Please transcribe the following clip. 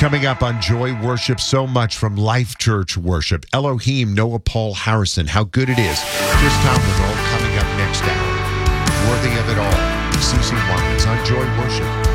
Coming up on Joy Worship, so much from Life Church Worship. Elohim, Noah Paul Harrison, how good it is. Chris Tomlin, all coming up next hour. Worthy of it all. CeCe Winans on Joy Worship.